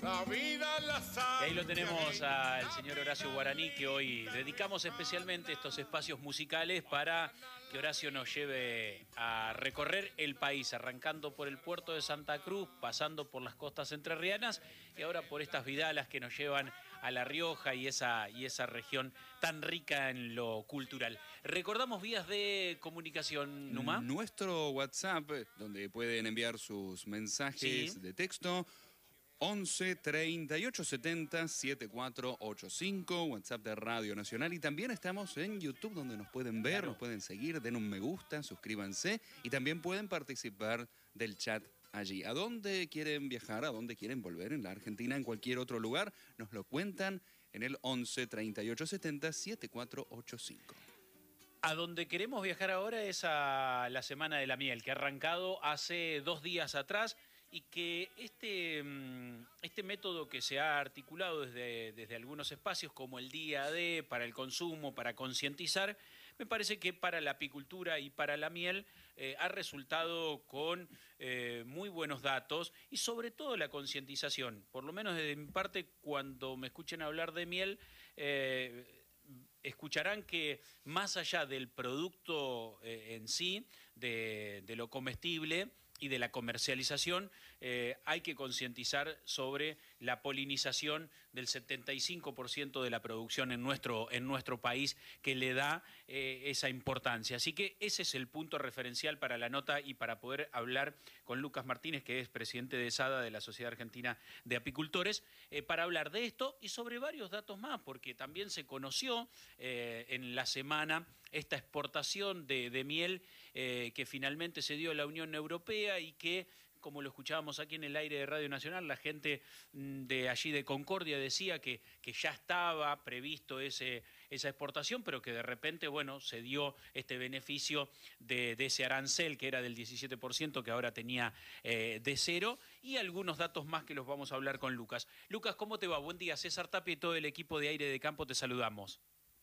La vida la Y ahí lo tenemos al señor Horacio Guaraní, que hoy dedicamos especialmente estos espacios musicales para que Horacio nos lleve a recorrer el país, arrancando por el puerto de Santa Cruz, pasando por las costas entrerrianas y ahora por estas vidalas que nos llevan a La Rioja y esa región tan rica en lo cultural. Recordamos vías de comunicación, Numa. Nuestro WhatsApp, donde pueden enviar sus mensajes de texto, 11 38 70 7485, WhatsApp de Radio Nacional, y también estamos en YouTube, donde nos pueden ver, nos pueden seguir, den un me gusta, suscríbanse y también pueden participar del chat allí. ¿A dónde quieren viajar? ¿A dónde quieren volver? ¿En la Argentina? ¿En cualquier otro lugar? Nos lo cuentan en el 11 38 70 7485. A donde queremos viajar ahora es a la Semana de la Miel, que ha arrancado hace 2 días atrás y que este método que se ha articulado desde algunos espacios como el Día D, para el consumo, para concientizar, me parece que para la apicultura y para la miel ha resultado con muy buenos datos y sobre todo la concientización. Por lo menos desde mi parte, cuando me escuchen hablar de miel, escucharán que más allá del producto en sí, de lo comestible y de la comercialización, hay que concientizar sobre la polinización del 75% de la producción en nuestro país, que le da esa importancia. Así que ese es el punto referencial para la nota y para poder hablar con Lucas Martínez, que es presidente de SADA, de la Sociedad Argentina de Apicultores, para hablar de esto y sobre varios datos más, porque también se conoció en la semana esta exportación de miel que finalmente se dio a la Unión Europea y que, como lo escuchábamos aquí en el aire de Radio Nacional, la gente de allí de Concordia decía que ya estaba previsto esa exportación, pero que de repente, bueno, se dio este beneficio de ese arancel que era del 17%, que ahora tenía de 0, y algunos datos más que los vamos a hablar con Lucas. Lucas, ¿cómo te va? Buen día. César Tapia y todo el equipo de Aire de Campo te saludamos.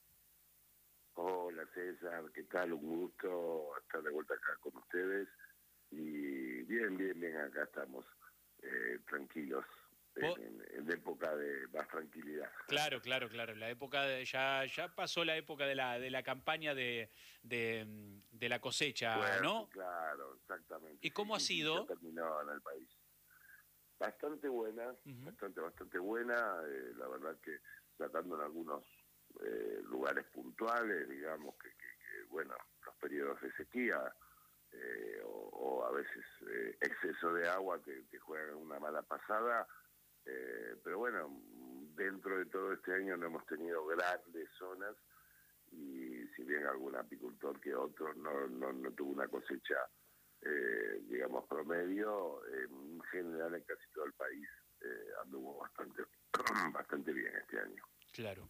Hola César, ¿qué tal? Un gusto estar de vuelta acá con ustedes. Y bien, acá estamos, tranquilos, en época de más tranquilidad. Claro, la época ya pasó la época de la campaña de la cosecha, Bueno, ¿no? Claro, exactamente. ¿Y cómo ha sido? Ya terminó en el país. Bastante buena, bastante buena, la verdad que tratando en algunos lugares puntuales, digamos que bueno, los periodos de sequía, o a veces exceso de agua que juegan una mala pasada, pero bueno, dentro de todo este año no hemos tenido grandes zonas, y si bien algún apicultor que otro no tuvo una cosecha digamos promedio, en general en casi todo el país anduvo bastante bien este año. Claro.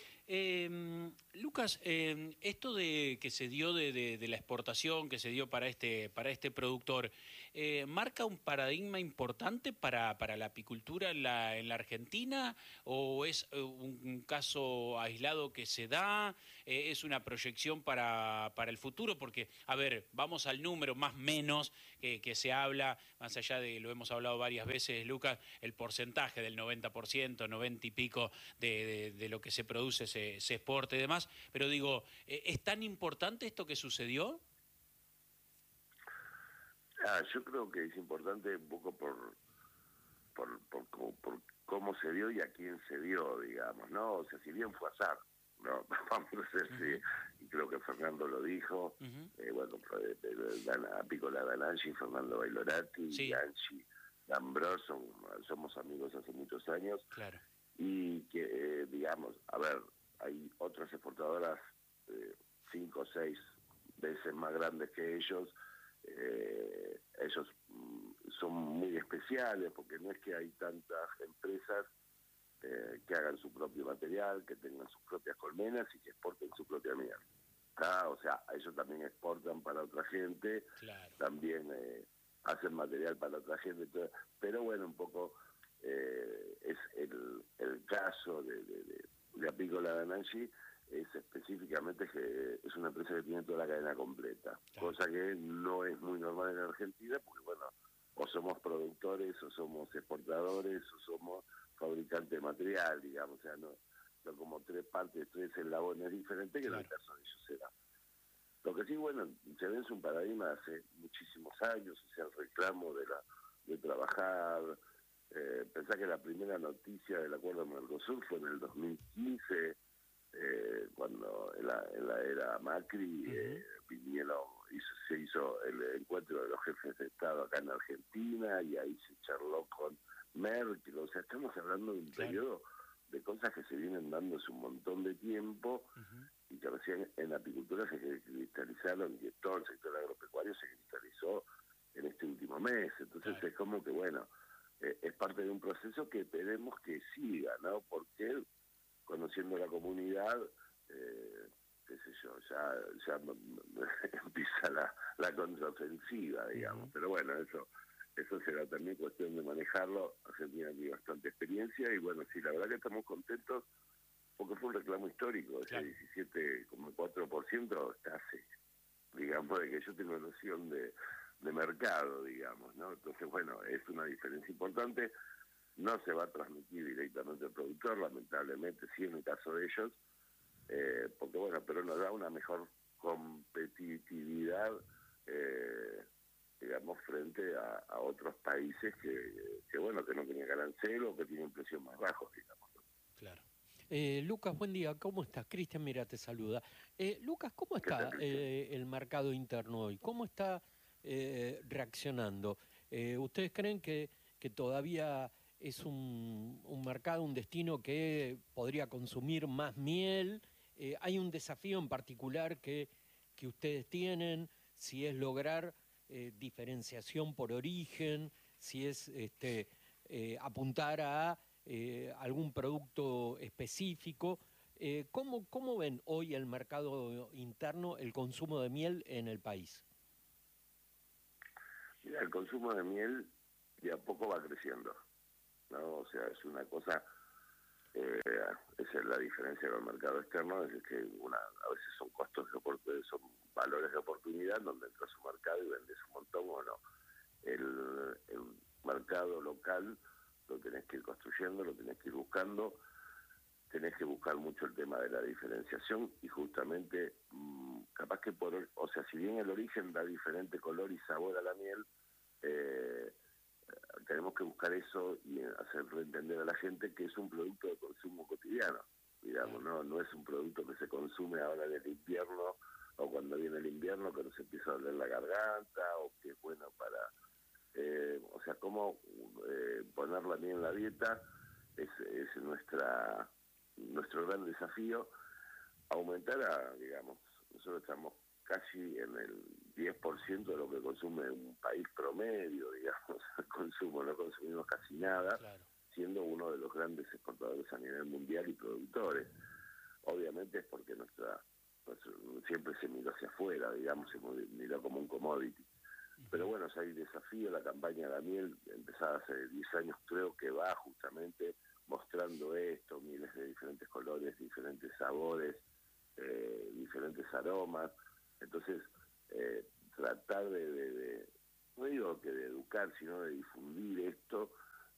Lucas, esto de que se dio de la exportación, que se dio para este productor, ¿marca un paradigma importante para la apicultura en la Argentina? ¿O es un caso aislado que se da? ¿Es una proyección para el futuro? Porque, a ver, vamos al número más menos que se habla, más allá de, lo hemos hablado varias veces, Lucas, el porcentaje del 90%, 90 y pico de lo que se produce se exporta y demás, pero digo, ¿es tan importante esto que sucedió? Yo creo que es importante un poco por cómo se dio y a quién se dio, digamos, ¿no? O sea, si bien fue azar, ¿no? Vamos a decir, y creo que Fernando lo dijo, bueno, Apícola Dananchi, Fernando Bailorati, sí. Ganchi, Gambros, somos amigos hace muchos años. Claro. Y que, digamos, a ver, hay otras exportadoras 5 o 6 veces más grandes que ellos. Ellos son muy especiales porque no es que hay tantas empresas que hagan su propio material, que tengan sus propias colmenas y que exporten su propia miel. O sea, ellos también exportan para otra gente, claro. También hacen material para otra gente, pero bueno, un poco es el caso de Apícola Dananchi, es específicamente que es una empresa que tiene toda la cadena completa, claro. Cosa que no es muy normal en Argentina, porque bueno, o somos productores, o somos exportadores, o somos cereal, digamos, o sea, no son como tres partes, tres eslabones diferentes que en el caso de ellos será. Lo que sí, bueno, se vence un paradigma de hace muchísimos años, o sea, el reclamo de trabajar. Pensá que la primera noticia del acuerdo de Mercosur fue en el 2015, cuando en la era Macri vinieron, se hizo el encuentro de los jefes de Estado acá en Argentina, y ahí se charló con Merkel. O sea, estamos hablando de un periodo de cosas que se vienen dando hace un montón de tiempo, y que recién en apicultura se cristalizaron, y todo el sector agropecuario se cristalizó en este último mes. Entonces es como que, bueno, es parte de un proceso que esperemos que siga, ¿no? Porque conociendo la comunidad, qué sé yo, ya empieza la contraofensiva, digamos. Pero bueno, eso será también cuestión de manejarlo. Argentina tiene bastante experiencia, y bueno, sí, la verdad que estamos contentos porque fue un reclamo histórico. Ese 17,4% está hace, digamos, de que yo tengo noción de mercado, digamos, ¿no? Entonces, bueno, es una diferencia importante. No se va a transmitir directamente al productor, lamentablemente, sí en el caso de ellos, porque bueno, pero nos da una mejor competitividad, digamos, frente a otros países que bueno, que no tienen arancel o que tienen precios más bajos, digamos. Claro. Lucas, buen día, ¿cómo estás? Cristian, mira, te saluda. Lucas, ¿cómo está el mercado interno hoy? ¿Cómo está reaccionando? ¿Ustedes creen que todavía es un mercado, un destino que podría consumir más miel? ¿Hay un desafío en particular que ustedes tienen? Si es lograr diferenciación por origen, si es apuntar a algún producto específico. ¿Cómo ven hoy el mercado interno, el consumo de miel en el país? Mira, el consumo de miel de a poco va creciendo, ¿no? O sea, es una cosa, esa es la diferencia con el mercado externo, es que a veces son costos de oportunidad, son valores de oportunidad donde entras a un mercado y vendes un montón o no. El mercado local lo tenés que ir construyendo, lo tenés que ir buscando, tenés que buscar mucho el tema de la diferenciación, y justamente capaz que o sea, si bien el origen da diferente color y sabor a la miel, tenemos que buscar eso y hacerle entender a la gente que es un producto de consumo cotidiano, digamos, no es un producto que se consume ahora en el invierno o cuando viene el invierno que nos empieza a doler la garganta, o que es bueno para... o sea, cómo ponerla bien en la dieta es nuestro gran desafío. Aumentar digamos, nosotros estamos casi en el 10% de lo que consume un país promedio, digamos, el consumo, no consumimos casi nada, siendo uno de los grandes exportadores a nivel mundial y productores. Obviamente es porque siempre se miró hacia afuera, digamos, se miró como un commodity. Pero bueno, ya hay desafío. La campaña de la miel, empezada hace 10 años, creo que va justamente mostrando esto, mieles de diferentes colores, diferentes sabores, diferentes aromas. Entonces, tratar no digo que de educar, sino de difundir esto,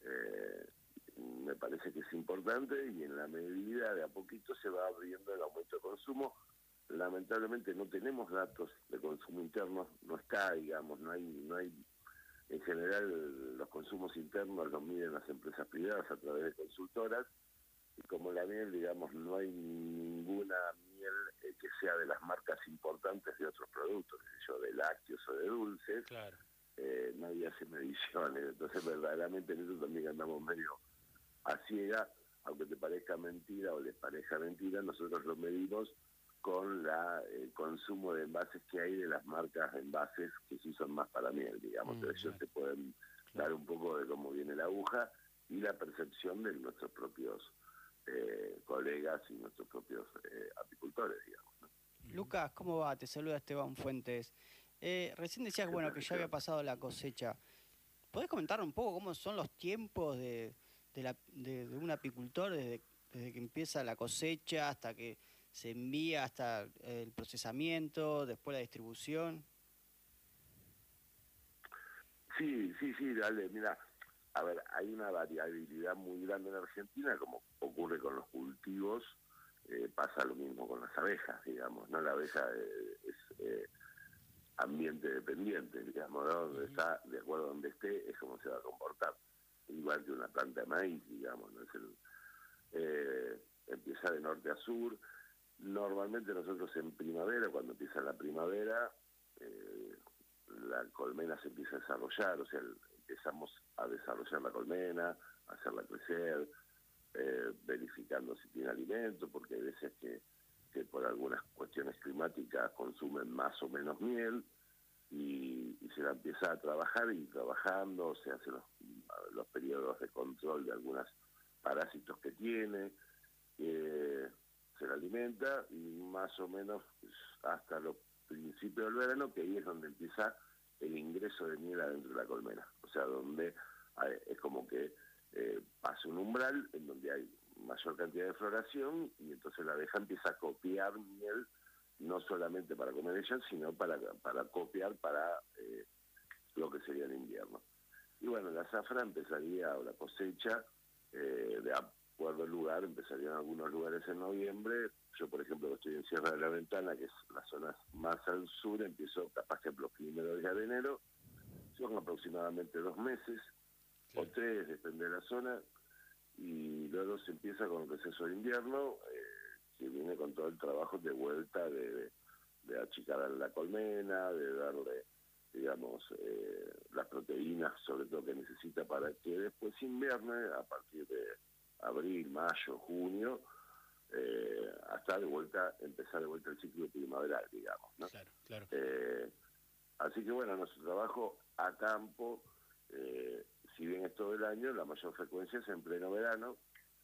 me parece que es importante, y en la medida de a poquito se va abriendo el aumento de consumo. Lamentablemente no tenemos datos de consumo interno, no está, digamos, no hay, en general los consumos internos los miden las empresas privadas a través de consultoras, y como la miel, digamos, no hay ninguna miel que sea de las marcas importantes de otros productos, de lácteos o de dulces, nadie hace mediciones. Entonces verdaderamente en eso también andamos medio a ciega, aunque te parezca mentira o les parezca mentira, nosotros lo medimos con el consumo de envases que hay de las marcas de envases que sí son más para miel, digamos. Ellos te pueden dar un poco de cómo viene la aguja y la percepción de nuestros propios colegas y nuestros propios apicultores, digamos, ¿no? Lucas, ¿cómo va? Te saluda Esteban Fuentes. Recién decías que ya había pasado la cosecha. ¿Podés comentar un poco cómo son los tiempos de un apicultor desde que empieza la cosecha hasta que se envía, hasta el procesamiento, después la distribución? Sí, dale, mira, a ver, hay una variabilidad muy grande en Argentina, como ocurre con los cultivos, pasa lo mismo con las abejas, digamos, ¿no? La abeja es ambiente dependiente, digamos, ¿no? Donde está, de acuerdo a donde esté, es como se va a comportar. Igual que una planta de maíz, digamos, ¿no? Empieza de norte a sur. Normalmente nosotros en primavera, cuando empieza la primavera, la colmena se empieza a desarrollar, o sea, empezamos a desarrollar la colmena, a hacerla crecer, verificando si tiene alimento, porque hay veces que por algunas cuestiones climáticas consumen más o menos miel, y se la empieza a trabajar y trabajando, se hacen los periodos de control de algunos parásitos que tiene, se la alimenta y más o menos hasta los principios del verano, que ahí es donde empieza el ingreso de miel adentro de la colmena, o sea, donde es como que pasa un umbral en donde hay mayor cantidad de floración y entonces la abeja empieza a copiar miel, no solamente para comer ella, sino para copiar para lo que sería el invierno. Y bueno, la zafra empezaría, o la cosecha, de acuerdo al lugar, empezaría en algunos lugares en noviembre. Yo, por ejemplo, que estoy en Sierra de la Ventana, que es la zona más al sur, empiezo capaz que los primeros días de enero, son aproximadamente 2 meses, o 3, depende de la zona, y luego se empieza con el proceso de invierno, que viene con todo el trabajo de vuelta de achicar la colmena, de darle, digamos, las proteínas, sobre todo que necesita para que después invierne, a partir de abril, mayo, junio, hasta empezar de vuelta el ciclo primaveral, digamos, ¿no? Claro, claro. Así que bueno, nuestro trabajo a campo, si bien es todo el año, la mayor frecuencia es en pleno verano,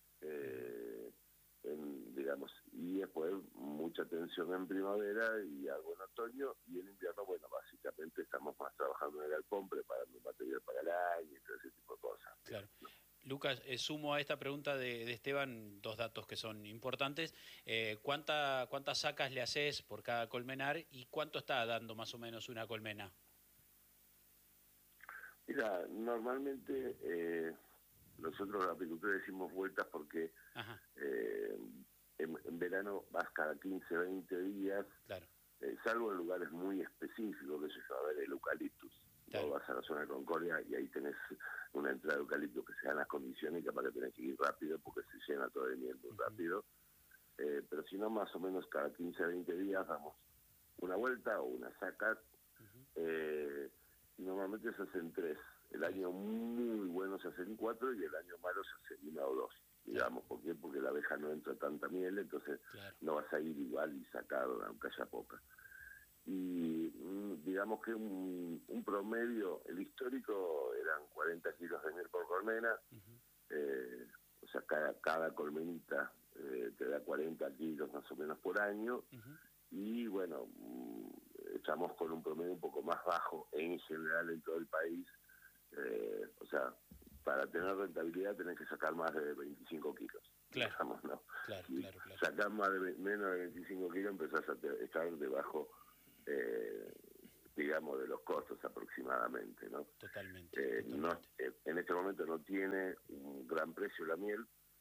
digamos, y después mucha atención en primavera y algo en otoño, y en invierno, bueno, básicamente estamos más trabajando en el galpón, preparando material para el año y todo ese tipo de cosas. Claro. Lucas, sumo a esta pregunta de Esteban 2 datos que son importantes. ¿Cuántas sacas le haces por cada colmenar y cuánto está dando más o menos una colmena? Mira, normalmente nosotros los apicultores decimos vueltas porque en verano vas cada 15, 20 días, claro. Salvo en lugares muy específicos, que se va a ver el eucaliptus. Claro. Vas a la zona de Concordia y ahí tenés una entrada de eucaliptus que se dan las condiciones y capaz que tenés que ir rápido porque se llena todo de miel muy rápido. Pero si no, más o menos cada 15, 20 días damos una vuelta o una saca. Y normalmente se hacen 3. El año muy bueno se hacen 4 y el año malo se hace 1 o 2, digamos. ¿Por qué? Porque la abeja no entra tanta miel, entonces no vas a ir igual y sacar aunque haya poca. Y digamos que un promedio, el histórico eran 40 kilos de miel por colmena, o sea, cada colmenita te da 40 kilos más o menos por año, y bueno, estamos con un promedio un poco más bajo en general en todo el país, o sea, para tener rentabilidad tenés que sacar más de 25 kilos. Claro, digamos, ¿no? Claro. Sacar menos de 25 kilos empezás a estar debajo, digamos, de los costos aproximadamente, ¿no? Totalmente. No, en este momento no tiene un gran precio la miel,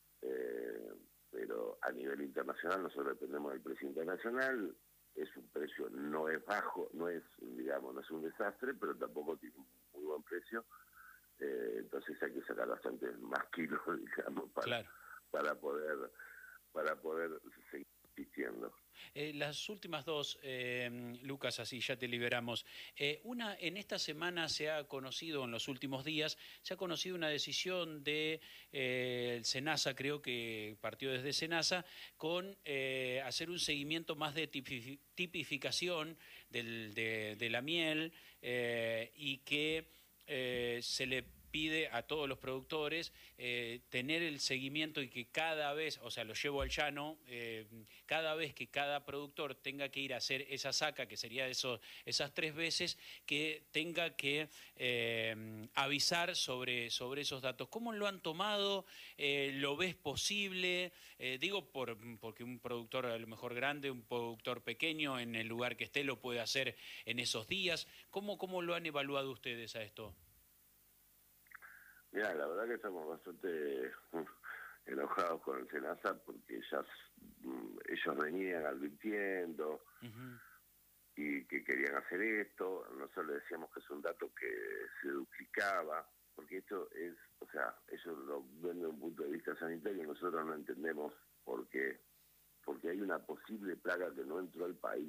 pero a nivel internacional nosotros dependemos del precio internacional. Es un precio, no es bajo, no es, digamos, no es un desastre, pero tampoco tiene un muy buen precio, entonces hay que sacar bastante más kilos, digamos, para poder seguir existiendo. Las últimas dos, Lucas, así ya te liberamos. Una, en esta semana se ha conocido, en los últimos días, se ha conocido una decisión de el SENASA, creo que partió desde SENASA, con hacer un seguimiento más de tipificación de la miel y que se le pide a todos los productores tener el seguimiento y que cada vez, o sea, lo llevo al llano, cada vez que cada productor tenga que ir a hacer esa saca, que sería esas 3 veces, que tenga que avisar sobre esos datos. ¿Cómo lo han tomado? ¿Lo ves posible? Digo porque un productor a lo mejor grande, un productor pequeño, en el lugar que esté, lo puede hacer en esos días. ¿Cómo lo han evaluado ustedes a esto? Mira, la verdad que estamos bastante enojados con el SENASA porque ya ellos venían advirtiendo y que querían hacer esto. Nosotros le decíamos que es un dato que se duplicaba, porque esto es, o sea, ellos lo ven desde un punto de vista sanitario y nosotros no entendemos por qué. Porque hay una posible plaga que no entró al país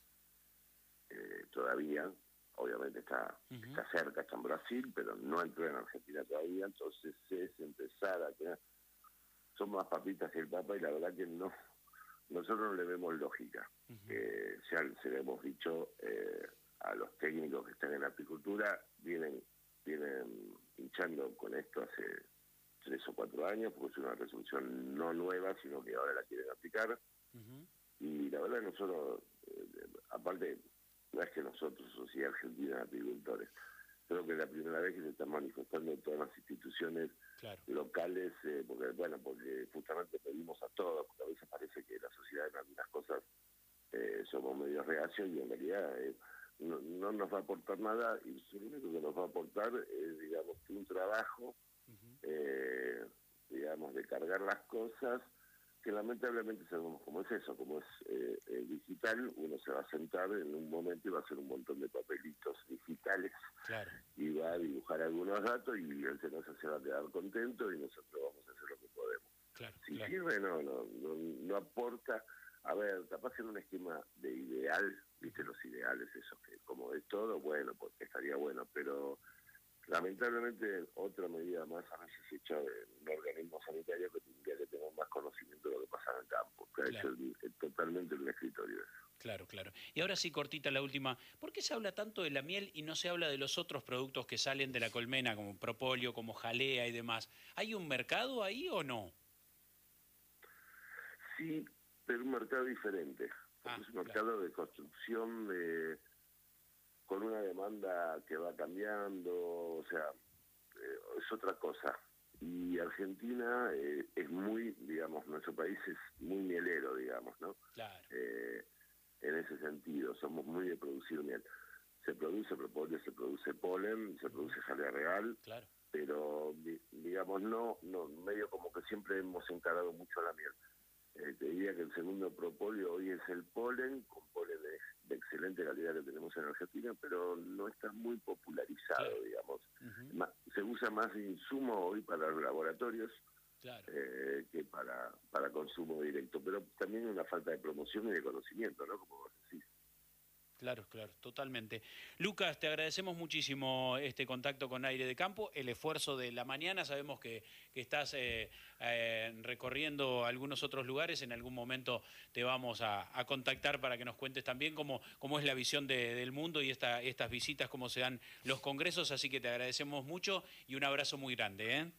todavía. Obviamente está cerca, está en Brasil, pero no entró en Argentina todavía. Entonces es empezar a tener... Son más papitas que el papa y la verdad que no, nosotros no le vemos lógica. Ya se lo hemos dicho a los técnicos que están en la apicultura, vienen hinchando con esto hace 3 o 4 años, porque es una resolución no nueva, sino que ahora la quieren aplicar. Y la verdad nosotros, aparte, no es que nosotros, Sociedad Argentina de Apicultores, creo que es la primera vez que se están manifestando en todas las instituciones locales, porque justamente pedimos a todos, porque a veces parece que la sociedad en algunas cosas somos medio reacios y en realidad no nos va a aportar nada, y lo único que nos va a aportar es, digamos, que un trabajo, digamos, de cargar las cosas, que lamentablemente sabemos cómo es eso, como es digital, uno se va a sentar en un momento y va a hacer un montón de papelitos digitales y va a dibujar algunos datos y el SENASA se va a quedar contento y nosotros vamos a hacer lo que podemos. Si sirve, no aporta. A ver, capaz en un esquema de ideal, viste los ideales esos que como de todo, bueno, porque estaría bueno, pero lamentablemente otra medida más a veces hecha de un organismo sanitario que tendría que tener más conocimiento de lo que pasa en el campo, que ha hecho totalmente un escritorio eso. Claro. Y ahora sí, cortita la última. ¿Por qué se habla tanto de la miel y no se habla de los otros productos que salen de la colmena, como propóleo, como jalea y demás? ¿Hay un mercado ahí o no? Sí, pero un mercado diferente. Es un mercado de construcción con una demanda que va cambiando, o sea, es otra cosa. Y Argentina es muy, digamos, nuestro país es muy mielero, digamos, ¿no? En ese sentido, somos muy de producir miel. Se produce propóleo, se produce polen, se produce jalea real, pero, digamos, no, medio como que siempre hemos encarado mucho la miel. Te diría que el segundo propóleo hoy es el polen, con polen de excelente calidad que tenemos en Argentina, pero no está muy popularizado, digamos. Se usa más insumo hoy para los laboratorios que para consumo directo, pero también una falta de promoción y de conocimiento, ¿no? Como vos decís. Claro, totalmente. Lucas, te agradecemos muchísimo este contacto con Aire de Campo, el esfuerzo de la mañana. Sabemos que estás recorriendo algunos otros lugares. En algún momento te vamos a contactar para que nos cuentes también cómo es la visión del mundo y estas visitas, cómo se dan los congresos. Así que te agradecemos mucho y un abrazo muy grande, ¿eh?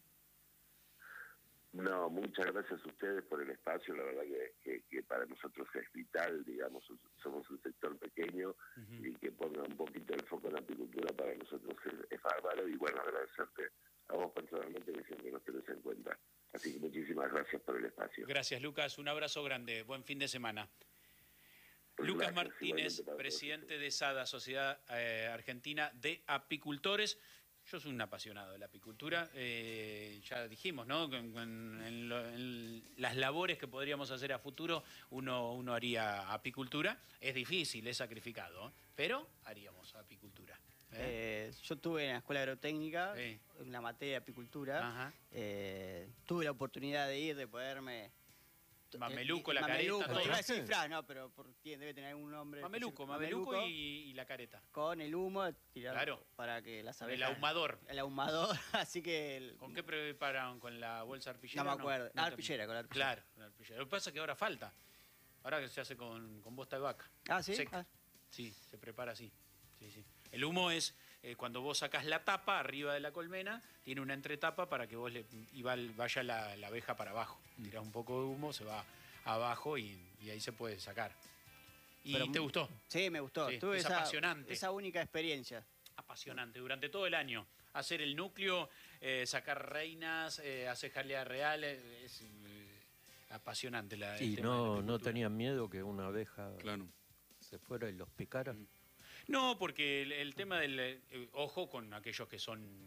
No, muchas gracias a ustedes por el espacio, la verdad que para nosotros es vital, digamos, somos un sector pequeño y que ponga un poquito el foco en la apicultura para nosotros es bárbaro y bueno, agradecerte a vos personalmente que siempre nos tenés en cuenta. Así que muchísimas gracias por el espacio. Gracias, Lucas, un abrazo grande, buen fin de semana. Lucas Martínez, presidente de SADA, Sociedad Argentina de Apicultores. Yo soy un apasionado de la apicultura, ya dijimos, ¿no? En las labores que podríamos hacer a futuro, uno haría apicultura. Es difícil, es sacrificado, pero haríamos apicultura. Yo estuve en la escuela agrotécnica, en la materia de apicultura. Tuve la oportunidad de poderme... Mameluco, la mameluco, careta. Iba a decir flash, no, pero debe tener algún nombre. Mameluco y la careta. Con el humo tirado para que las abejas... El ahumador. El ahumador, así que... ¿Con qué preparan? ¿Con la bolsa arpillera? No me acuerdo. Arpillera, con la arpillera. Claro, con la arpillera. Lo que pasa es que ahora falta. Ahora que se hace con bosta de vaca. Ah, ¿sí? Sí, se prepara así. Sí. El humo es cuando vos sacás la tapa arriba de la colmena, tiene una entretapa para que vos vaya la abeja para abajo. Tirás un poco de humo, se va abajo y ahí se puede sacar. ¿Y te gustó? Sí, me gustó. Sí, es apasionante. Esa única experiencia. Apasionante. Durante todo el año. Hacer el núcleo, sacar reinas, hacer jalea real, es apasionante. ¿Y no tenían miedo que una abeja se fuera y los picara? No, porque el tema del... ojo con aquellos que son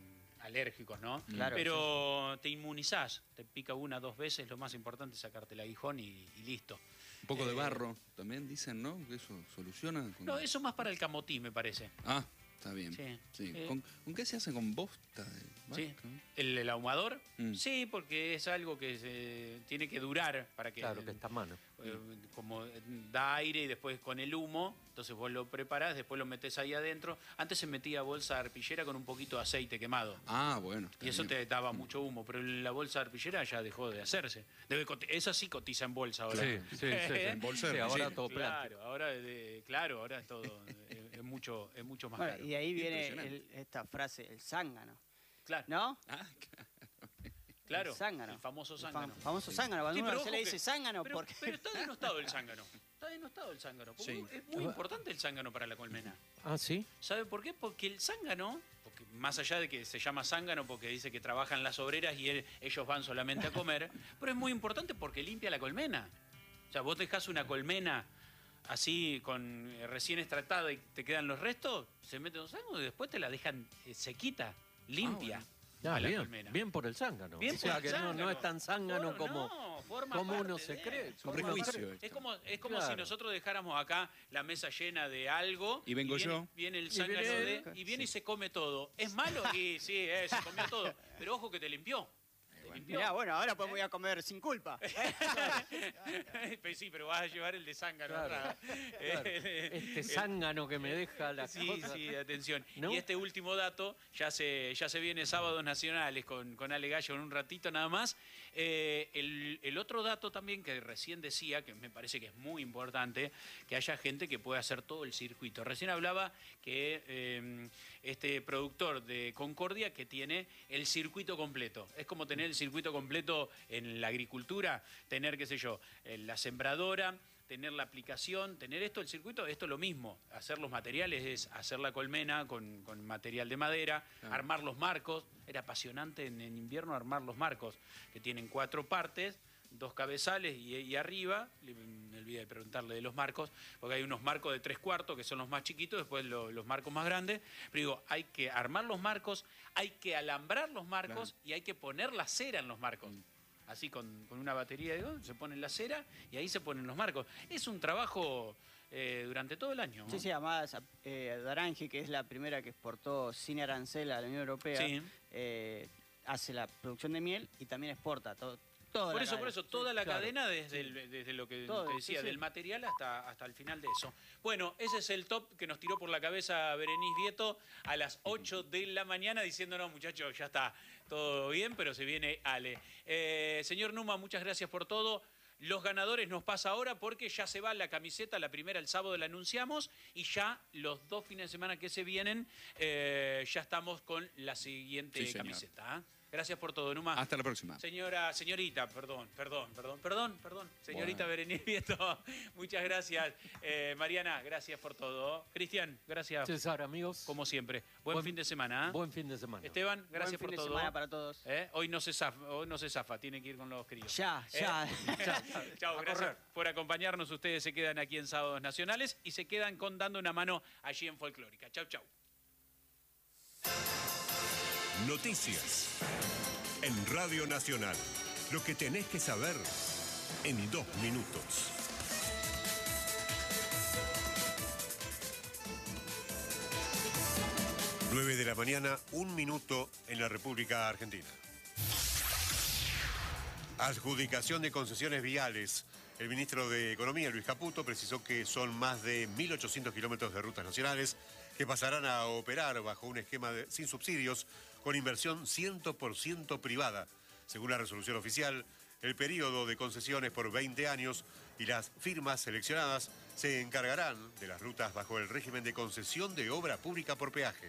alérgicos, ¿no? Claro, Pero te inmunizás, te pica 1 o 2 veces, lo más importante es sacarte el aguijón y listo. Un poco de barro también dicen, ¿no? Que eso soluciona. No, eso más para el camotí, me parece. Ah, está bien. Sí. Sí. ¿Con qué se hace? ¿Con bosta de vaca? Sí. ¿El ahumador? Mm. Sí, porque es algo que se tiene que durar para que... Claro, que está a mano. Como da aire y después con el humo, entonces vos lo preparás, después lo metés ahí adentro. Antes se metía bolsa arpillera con un poquito de aceite quemado. Ah, bueno. Y eso te daba mucho humo, pero la bolsa arpillera ya dejó de hacerse. Esa sí cotiza en bolsa ahora. Sí. En bolsa de ahora arpillera. todo plástico. Ahora es todo es mucho más Bueno, caro. y de ahí viene Impresionante. esta frase, el zángano, Claro, ¿no? Ah, claro, el zángano. el famoso El zángano. famoso zángano, cuando Sí, uno pero se ojo le que- dice zángano, Pero, porque... pero está denostado el zángano. Está denostado el zángano. Porque Sí. es muy importante el zángano para la colmena. Ah, ¿sí? ¿Sabe por qué? Porque el zángano, porque más allá de que se llama zángano porque dice que trabajan las obreras y ellos van solamente a comer, pero es muy importante porque limpia la colmena. O sea, vos dejás una colmena así recién extractada y te quedan los restos, se meten los zánganos y después te la dejan sequita, limpia. Ah, a la bien, colmena. bien por el zángano. Bien o sea por el que no zángano. es tan zángano No, como, no, forma como uno parte se de- cree. Un Como uno prejuicio. cree. Es como Claro. si nosotros dejáramos acá la mesa llena de algo. Y vengo viene, yo. Viene el Y zángano viene él. y viene y se come todo. ¿Es malo? Y sí, se comió todo. Pero ojo que te limpió. Te limpió. Mirá, bueno, ahora pues voy a comer sin culpa. Pues sí, pero vas a llevar el de zángano Claro. atrás. Claro. Este zángano que me deja las Sí, cosas. sí, atención. ¿No? Y este último dato, ya se viene Sábados Nacionales con Ale Gallo en un ratito nada más. El otro dato también que recién decía, que me parece que es muy importante, que haya gente que pueda hacer todo el circuito. Recién hablaba que este productor de Concordia que tiene el circuito completo. Es como tener el circuito completo en la agricultura, tener, qué sé yo, la sembradora, tener la aplicación, tener esto, el circuito, esto es lo mismo. Hacer los materiales es hacer la colmena con material de madera, Claro. armar los marcos. Era apasionante en invierno armar los marcos, que tienen 4 partes, 2 cabezales y arriba, me olvidé de preguntarle de los marcos, porque hay unos marcos de 3/4 que son los más chiquitos, después los marcos más grandes. Pero digo, hay que armar los marcos, hay que alambrar los marcos Claro. y hay que poner la cera en los marcos. Así con una batería, digo, se pone la cera y ahí se ponen los marcos. Es un trabajo durante todo el año, ¿no? Sí, sí, además Darangi, que es la primera que exportó sin arancel a la Unión Europea, Sí. hace la producción de miel y también exporta toda Por la eso, cadena. toda la claro. cadena desde lo que Todo, te decía, sí, sí. del material hasta el final de eso. Bueno, ese es el top que nos tiró por la cabeza Berenice Vieto a las 8 de la mañana diciéndonos, muchachos, ya está todo bien, pero se viene Ale. Señor Numa, muchas gracias por todo. Los ganadores nos pasa ahora porque ya se va la camiseta, la primera el sábado la anunciamos y ya los 2 fines de semana que se vienen ya estamos con la siguiente Sí, señor. camiseta. ¿Ah? Gracias por todo, Numa. Hasta la próxima. Señorita, perdón. Señorita Berenice Vieto, muchas gracias. Mariana, gracias por todo. Cristian, gracias César, amigos. como siempre. Buen fin de semana. ¿eh? Buen fin de semana. Esteban, gracias Buen fin por de todo. semana para todos. Hoy no se zafa, tiene que ir con los críos. Ya. Chao, A gracias correr. por acompañarnos. Ustedes se quedan aquí en Sábados Nacionales y se quedan dando una mano allí en Folclórica. Chau. Noticias en Radio Nacional. Lo que tenés que saber en 2 minutos. Nueve de la mañana, 1 minuto en la República Argentina. Adjudicación de concesiones viales. El ministro de Economía, Luis Caputo, precisó que son más de 1.800 kilómetros de rutas nacionales que pasarán a operar bajo un esquema sin subsidios con inversión 100% privada. Según la resolución oficial, el periodo de concesiones por 20 años y las firmas seleccionadas se encargarán de las rutas bajo el régimen de concesión de obra pública por peaje.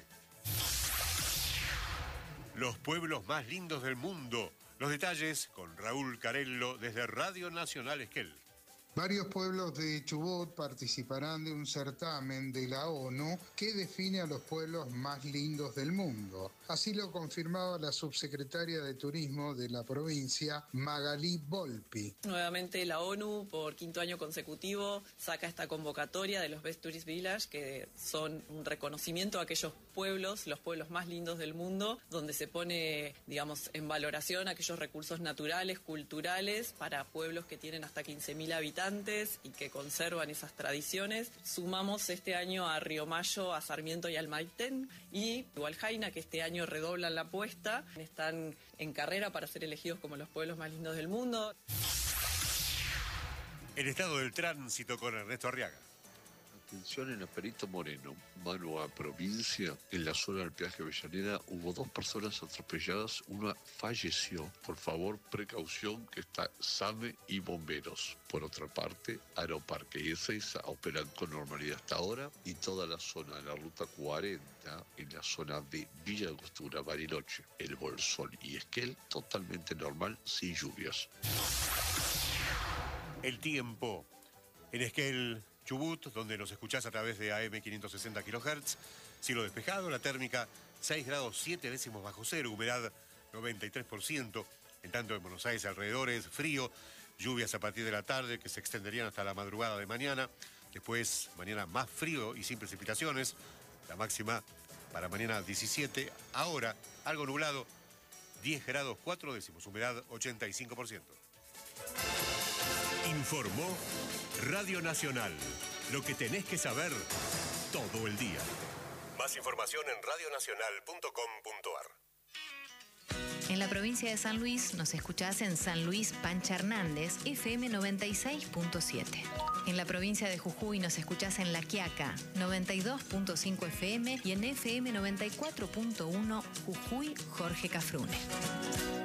Los pueblos más lindos del mundo. Los detalles con Raúl Carello desde Radio Nacional Esquel. Varios pueblos de Chubut participarán de un certamen de la ONU que define a los pueblos más lindos del mundo. Así lo confirmaba la subsecretaria de Turismo de la provincia, Magalí Volpi. Nuevamente la ONU, por 5º año consecutivo, saca esta convocatoria de los Best Tourist Village, que son un reconocimiento a aquellos pueblos, los pueblos más lindos del mundo, donde se pone, digamos, en valoración aquellos recursos naturales, culturales, para pueblos que tienen hasta 15.000 habitantes y que conservan esas tradiciones. Sumamos este año a Río Mayo, a Sarmiento y al Maitén, y Hualjaina, que este año redoblan la apuesta, están en carrera para ser elegidos como los pueblos más lindos del mundo. El estado del tránsito con Ernesto Arriaga. Atención en Perito Moreno, mano a provincia, en la zona del peaje Avellaneda hubo 2 personas atropelladas, una falleció. Por favor, precaución, que está SAME y bomberos. Por otra parte, Aeroparque y Ezeiza operan con normalidad hasta ahora y toda la zona de la ruta 40, en la zona de Villa Angostura, Bariloche, El Bolsón y Esquel, totalmente normal, sin lluvias. El tiempo. En Esquel, Chubut, donde nos escuchás a través de AM 560 kHz, cielo despejado, la térmica 6 grados 7 décimos bajo cero, humedad 93%, en tanto en Buenos Aires alrededores, frío, lluvias a partir de la tarde que se extenderían hasta la madrugada de mañana, después mañana más frío y sin precipitaciones, la máxima para mañana 17, ahora algo nublado, 10 grados 4 décimos, humedad 85%. Informó Radio Nacional. Lo que tenés que saber todo el día. Más información en radionacional.com.ar. En la provincia de San Luis nos escuchás en San Luis Pancha Hernández, FM 96.7. En la provincia de Jujuy nos escuchás en La Quiaca, 92.5 FM y en FM 94.1 Jujuy Jorge Cafrune.